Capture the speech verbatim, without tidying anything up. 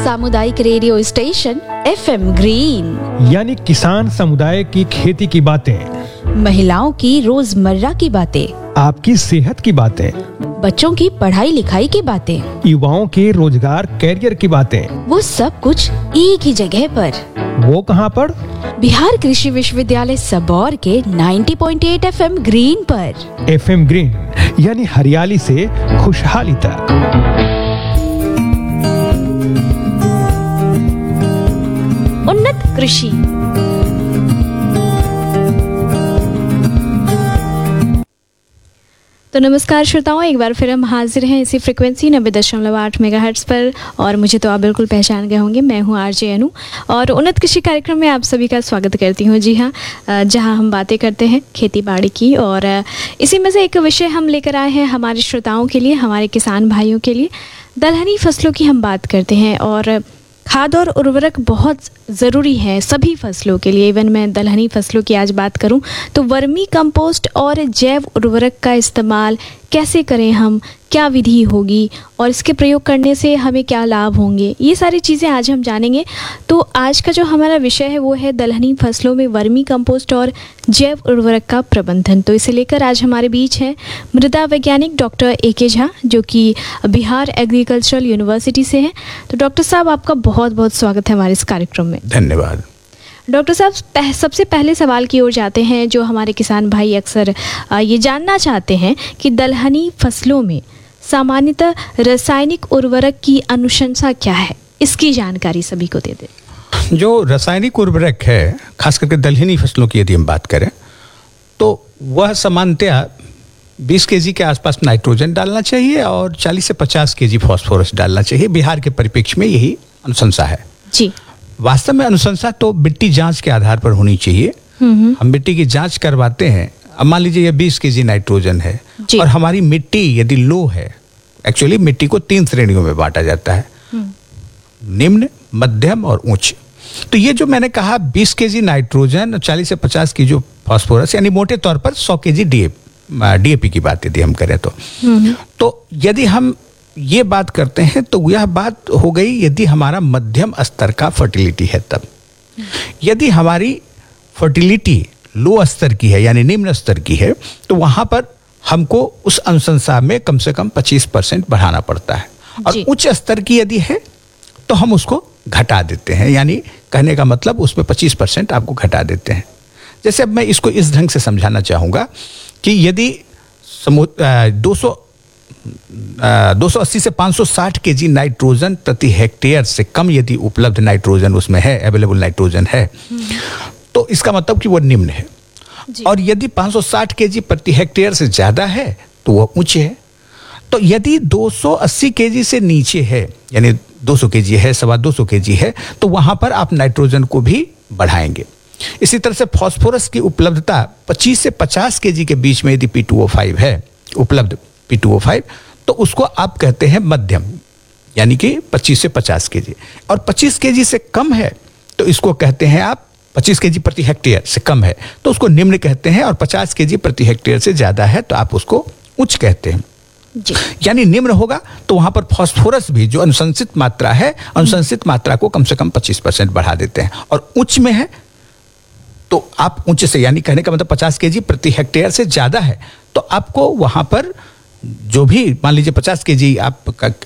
सामुदायिक radio station F M green, यानी किसान समुदाय की खेती की बातें, महिलाओं की रोजमर्रा की बातें, आपकी सेहत की बातें, बच्चों की पढ़ाई लिखाई की बातें, युवाओं के रोजगार कैरियर की बातें, वो सब कुछ एक ही जगह पर। वो कहाँ पर? बिहार कृषि विश्वविद्यालय सबौर के नब्बे पॉइंट आठ एफ एम ग्रीन पर। एफ एम ग्रीन यानी हरियाली से खुशहाली तक। उन्नत कृषि। तो नमस्कार श्रोताओं, एक बार फिर हम हाजिर हैं इसी फ्रिक्वेंसी नब्बे दशमलव आठ मेगाहर्ट्ज़ पर, और मुझे तो आप बिल्कुल पहचान गए होंगे, मैं हूं आरजे अनु और उन्नत कृषि कार्यक्रम में आप सभी का स्वागत करती हूं। जी हाँ, जहां हम बातें करते हैं खेती बाड़ी की, और इसी में से एक विषय हम लेकर आए हैं हमारे श्रोताओं के लिए, हमारे किसान भाइयों के लिए। दलहनी फसलों की हम बात करते हैं, और खाद और उर्वरक बहुत ज़रूरी है सभी फसलों के लिए। इवन मैं दलहनी फसलों की आज बात करूं तो वर्मी कंपोस्ट और जैव उर्वरक का इस्तेमाल कैसे करें हम, क्या विधि होगी और इसके प्रयोग करने से हमें क्या लाभ होंगे, ये सारी चीज़ें आज हम जानेंगे। तो आज का जो हमारा विषय है वो है दलहनी फसलों में वर्मी कंपोस्ट और जैव उर्वरक का प्रबंधन। तो इसे लेकर आज हमारे बीच हैं मृदा वैज्ञानिक डॉक्टर ए के झा, जो कि बिहार एग्रीकल्चरल यूनिवर्सिटी से हैं। तो डॉक्टर साहब, आपका बहुत बहुत स्वागत है हमारे इस कार्यक्रम में। धन्यवाद। डॉक्टर साहब, पह, सबसे पहले सवाल की ओर जाते हैं, जो हमारे किसान भाई अक्सर ये जानना चाहते हैं कि दलहनी फसलों में सामान्यतः रासायनिक उर्वरक की अनुशंसा क्या है, इसकी जानकारी सभी को दे दें। जो रासायनिक उर्वरक है, खास करके दलहनी फसलों की यदि हम बात करें तो वह सामान्यतः बीस केजी के आसपास नाइट्रोजन डालना चाहिए और चालीस से पचास केजी फास्फोरस डालना चाहिए। बिहार के परिप्रेक्ष्य में यही अनुशंसा है जी। वास्तव में अनुशंसा तो मिट्टी जांच के आधार पर होनी चाहिए। हम मिट्टी की जांच करवाते हैं। अब मान लीजिए ये बीस केजी नाइट्रोजन है और हमारी मिट्टी यदि लो है, एक्चुअली मिट्टी को तीन श्रेणियों में बांटा जाता है, निम्न, मध्यम और उच्च। तो ये जो मैंने कहा बीस केजी नाइट्रोजन और चालीस से पचास की जो फास्फोरस, यानी मोटे तौर पर सौ केजी डीएपी की बात यदि हम करें तो तो यदि हम ये बात करते हैं तो यह बात हो गई यदि हमारा मध्यम स्तर का फर्टिलिटी है तब। यदि हमारी फर्टिलिटी लो स्तर की है, यानी निम्न स्तर की है, तो वहां पर हमको उस अनुशंसा में कम से कम पच्चीस परसेंट बढ़ाना पड़ता है। और उच्च स्तर की यदि है तो हम उसको घटा देते हैं, यानी कहने का मतलब उसमें पच्चीस परसेंट आपको घटा देते हैं। जैसे अब मैं इसको इस ढंग से समझाना चाहूंगा कि यदि दो सौ दो सौ अस्सी से पाँच सौ साठ केजी नाइट्रोजन प्रति हेक्टेयर से कम यदि उपलब्ध नाइट्रोजन उसमें है, अवेलेबल नाइट्रोजन है, तो इसका मतलब कि वो निम्न है। और यदि पाँच सौ साठ केजी प्रति हेक्टेयर से ज्यादा है तो वह उच्च है। तो यदि दो सौ अस्सी केजी से नीचे है, यानी दो सौ केजी है, सवा दो सौ केजी है, तो वहां पर आप नाइट्रोजन को भी बढ़ाएंगे। इसी तरह से फास्फोरस की उपलब्धता पच्चीस से पचास केजी के बीच में यदि पी टू ओ फाइव है उपलब्ध, पी टू ओ फाइव, तो उसको आप कहते हैं मध्यम, यानी कि पच्चीस से पचास केजी। और पच्चीस केजी से कम है तो इसको कहते हैं आप, पच्चीस केजी प्रति हेक्टेयर से कम है तो उसको निम्न कहते हैं, और पचास केजी प्रति हेक्टेयर से ज्यादा है तो आप उसको उच्च कहते हैं जी। यानी निम्न होगा तो वहां पर फास्फोरस भी जो अनुशंसित मात्रा है, अनुशंसित मात्रा को कम से कम पच्चीस परसेंट बढ़ा देते हैं। और उच्च में है तो आप उच्च से, यानी कहने का मतलब पचास केजी प्रति हेक्टेयर से ज्यादा है तो आपको वहां पर जो भी मान लीजिए पचास केजी आप